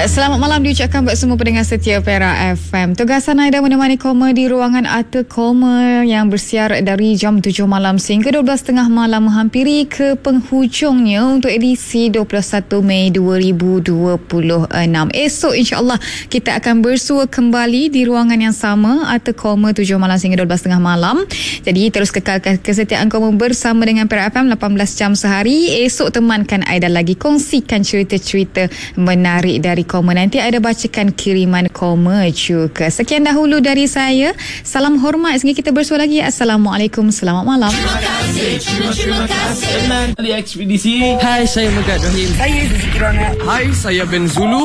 Selamat malam diucapkan buat semua pendengar setia Perak FM. Tugasan Aida menemani Koma di ruangan Arthur Koma yang bersiar dari jam 7 malam sehingga 12.30 malam, menghampiri ke penghujungnya untuk edisi 21 Mei 2026. Esok insya-Allah kita akan bersua kembali di ruangan yang sama, Arthur Koma 7 malam sehingga 12.30 malam. Jadi terus kekalkan kesetiaan Koma bersama dengan Perak FM 18 jam sehari. Esok temankan Aida lagi, kongsikan cerita-cerita menarik dari Koma. Nanti ada bacakan kiriman Koma juga. Sekian dahulu dari saya. Salam hormat sehingga kita bersua lagi. Assalamualaikum, selamat malam. Terima kasih. Ahli ekspedisi. Hai, saya Megat Rahim. Saya Susi Kirana. Hai, saya Ben Zulu.